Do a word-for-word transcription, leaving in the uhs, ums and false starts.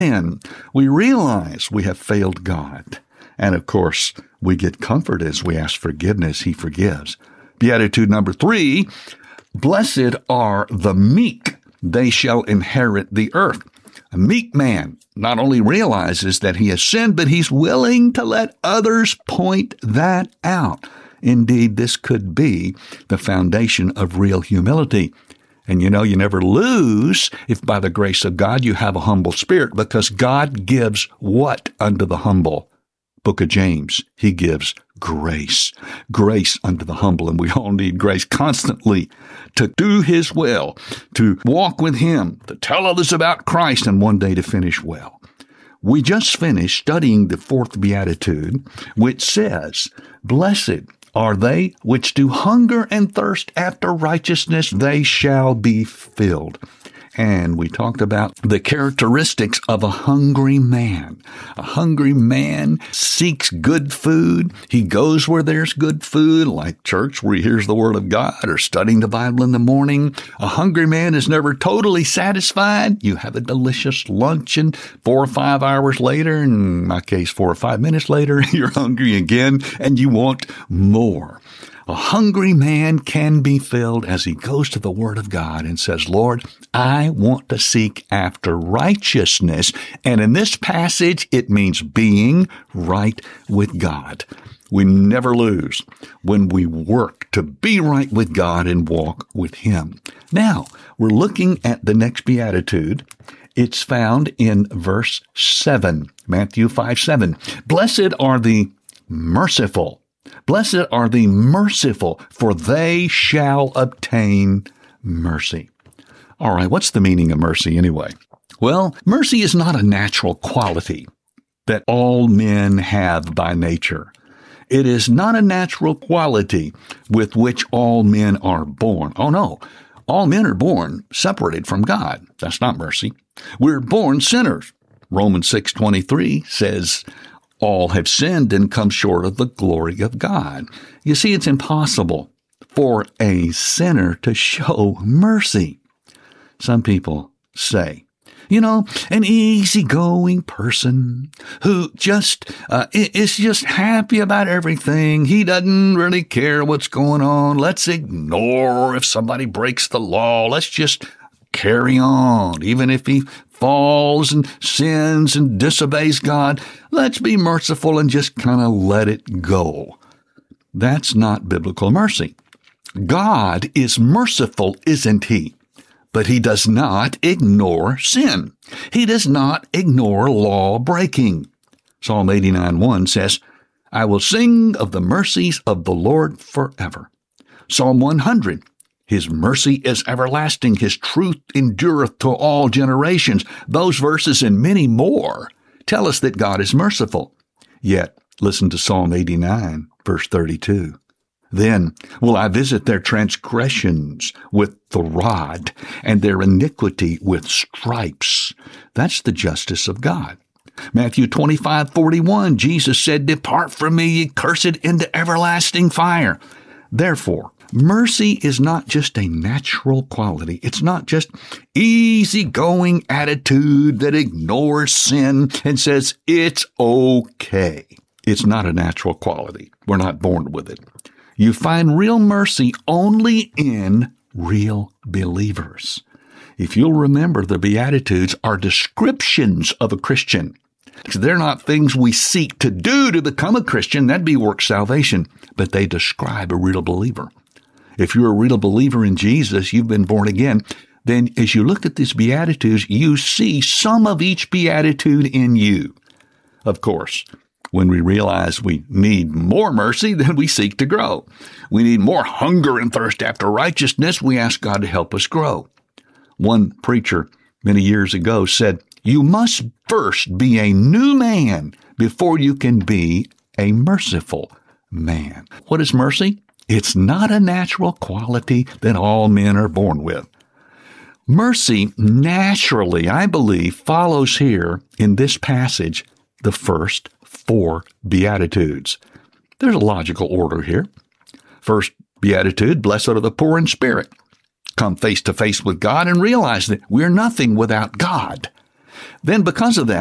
sin, we realize we have failed God. And of course, we get comfort as we ask forgiveness. He forgives. Beatitude number three, blessed are the meek. They shall inherit the earth. A meek man not only realizes that he has sinned, but he's willing to let others point that out. Indeed, this could be the foundation of real humility. And you know, you never lose if by the grace of God you have a humble spirit, because God gives what unto the humble? Book of James, he gives grace. Grace unto the humble, and we all need grace constantly to do his will, to walk with him, to tell others about Christ, and one day to finish well. We just finished studying the fourth beatitude, which says, blessed are they which do hunger and thirst after righteousness, they shall be filled. And we talked about the characteristics of a hungry man. A hungry man seeks good food. He goes where there's good food, like church where he hears the Word of God, or studying the Bible in the morning. A hungry man is never totally satisfied. You have a delicious lunch, and four or five hours later, in my case, four or five minutes later, you're hungry again, and you want more. A hungry man can be filled as he goes to the Word of God and says, Lord, I want to seek after righteousness. And in this passage, it means being right with God. We never lose when we work to be right with God and walk with Him. Now, we're looking at the next beatitude. It's found in verse seven, Matthew five seven. Blessed are the merciful. Blessed are the merciful, for they shall obtain mercy. All right, what's the meaning of mercy anyway? Well, mercy is not a natural quality that all men have by nature. It is not a natural quality with which all men are born. Oh, no. All men are born separated from God. That's not mercy. We're born sinners. Romans six twenty-three says, all have sinned and come short of the glory of God. You see, it's impossible for a sinner to show mercy. Some people say, you know, an easygoing person who just uh, is just happy about everything. He doesn't really care what's going on. Let's ignore if somebody breaks the law. Let's just carry on, even if he falls and sins and disobeys God. Let's be merciful and just kind of let it go. That's not biblical mercy. God is merciful, isn't He? But He does not ignore sin. He does not ignore law breaking. Psalm eighty-nine one says, I will sing of the mercies of the Lord forever. Psalm one hundred, His mercy is everlasting. His truth endureth to all generations. Those verses and many more tell us that God is merciful. Yet, listen to Psalm eighty-nine, verse thirty-two. Then will I visit their transgressions with the rod and their iniquity with stripes. That's the justice of God. Matthew twenty-five forty-one, Jesus said, Depart from me, ye cursed, into everlasting fire. Therefore, mercy is not just a natural quality. It's not just easygoing attitude that ignores sin and says, it's okay. It's not a natural quality. We're not born with it. You find real mercy only in real believers. If you'll remember, the Beatitudes are descriptions of a Christian. They're not things we seek to do to become a Christian. That'd be work salvation. But they describe a real believer. If you're a real believer in Jesus, you've been born again, then as you look at these Beatitudes, you see some of each Beatitude in you. Of course, when we realize we need more mercy, then we seek to grow. We need more hunger and thirst after righteousness. We ask God to help us grow. One preacher many years ago said, you must first be a new man before you can be a merciful man. What is mercy? It's not a natural quality that all men are born with. Mercy naturally, I believe, follows here in this passage the first four Beatitudes. There's a logical order here. First Beatitude, blessed are the poor in spirit. Come face to face with God and realize that we're nothing without God. then because of that,